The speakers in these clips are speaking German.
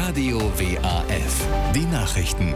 Radio WAF. Die Nachrichten.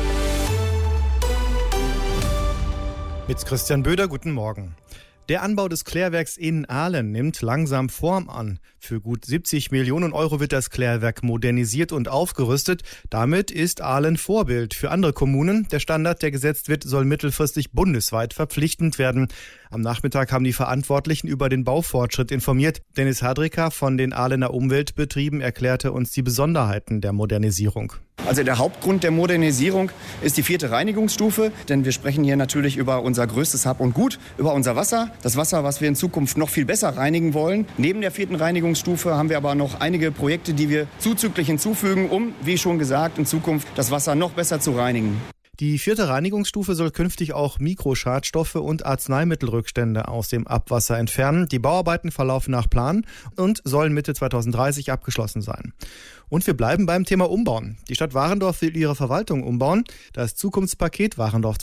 Mit Christian Böder, guten Morgen. Der Anbau des Klärwerks in Ahlen nimmt langsam Form an. Für gut 70 Millionen Euro wird das Klärwerk modernisiert und aufgerüstet. Damit ist Ahlen Vorbild für andere Kommunen. Der Standard, der gesetzt wird, soll mittelfristig bundesweit verpflichtend werden. Am Nachmittag haben die Verantwortlichen über den Baufortschritt informiert. Dennis Hadrika von den Ahlener Umweltbetrieben erklärte uns die Besonderheiten der Modernisierung. Also der Hauptgrund der Modernisierung ist die 4. Reinigungsstufe, denn wir sprechen hier natürlich über unser größtes Hab und Gut, über unser Wasser. Das Wasser, was wir in Zukunft noch viel besser reinigen wollen. Neben der 4. Reinigungsstufe haben wir aber noch einige Projekte, die wir zuzüglich hinzufügen, um, wie schon gesagt, in Zukunft das Wasser noch besser zu reinigen. Die 4. Reinigungsstufe soll künftig auch Mikroschadstoffe und Arzneimittelrückstände aus dem Abwasser entfernen. Die Bauarbeiten verlaufen nach Plan und sollen Mitte 2030 abgeschlossen sein. Und wir bleiben beim Thema Umbauen. Die Stadt Warendorf will ihre Verwaltung umbauen. Das Zukunftspaket Warendorf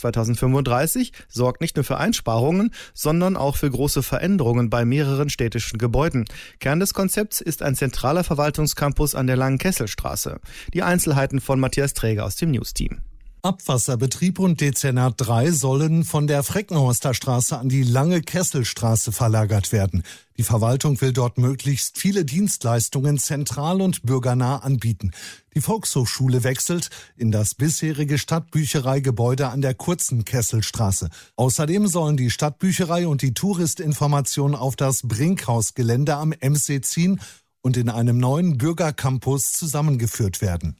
2035 sorgt nicht nur für Einsparungen, sondern auch für große Veränderungen bei mehreren städtischen Gebäuden. Kern des Konzepts ist ein zentraler Verwaltungscampus an der Langen Kesselstraße. Die Einzelheiten von Matthias Träger aus dem News-Team. Abwasserbetrieb und Dezernat 3 sollen von der Freckenhorster Straße an die Lange Kesselstraße verlagert werden. Die Verwaltung will dort möglichst viele Dienstleistungen zentral und bürgernah anbieten. Die Volkshochschule wechselt in das bisherige Stadtbüchereigebäude an der Kurzen Kesselstraße. Außerdem sollen die Stadtbücherei und die Touristinformation auf das Brinkhausgelände am Emsee ziehen und in einem neuen Bürgercampus zusammengeführt werden.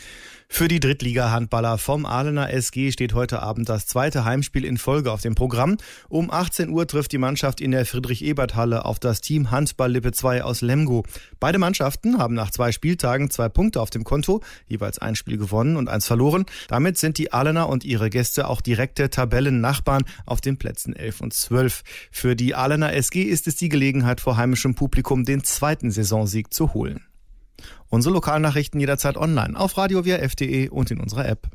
Für die Drittliga-Handballer vom Ahlener SG steht heute Abend das zweite Heimspiel in Folge auf dem Programm. Um 18 Uhr trifft die Mannschaft in der Friedrich-Ebert-Halle auf das Team Handball Lippe 2 aus Lemgo. Beide Mannschaften haben nach 2 Spieltagen 2 Punkte auf dem Konto, jeweils ein Spiel gewonnen und 1 verloren. Damit sind die Ahlener und ihre Gäste auch direkte Tabellennachbarn auf den Plätzen 11 und 12. Für die Ahlener SG ist es die Gelegenheit, vor heimischem Publikum den 2. Saisonsieg zu holen. Unsere Lokalnachrichten jederzeit online auf radiowaf.de und in unserer App.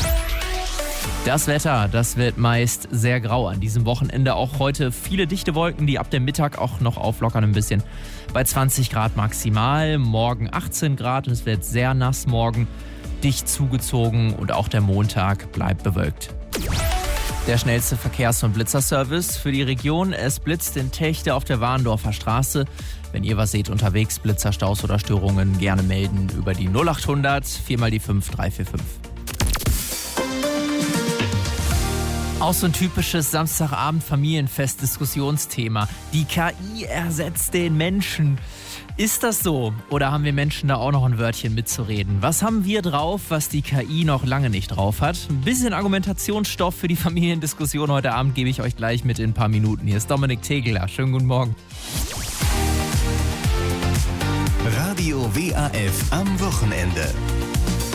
Das Wetter, das wird meist sehr grau an diesem Wochenende. Auch heute viele dichte Wolken, die ab dem Mittag auch noch auflockern ein bisschen. Bei 20 Grad maximal, morgen 18 Grad und es wird sehr nass morgen, dicht zugezogen und auch der Montag bleibt bewölkt. Der schnellste Verkehrs- und Blitzerservice für die Region. Es blitzt in Techte auf der Warendorfer Straße. Wenn ihr was seht unterwegs, Blitzer, Staus oder Störungen, gerne melden über die 0800 4 die 5 345. Auch so ein typisches Samstagabend-Familienfest-Diskussionsthema. Die KI ersetzt den Menschen. Ist das so? Oder haben wir Menschen da auch noch ein Wörtchen mitzureden? Was haben wir drauf, was die KI noch lange nicht drauf hat? Ein bisschen Argumentationsstoff für die Familiendiskussion heute Abend gebe ich euch gleich mit in ein paar Minuten. Hier ist Dominik Tegeler. Schönen guten Morgen. Radio WAF am Wochenende.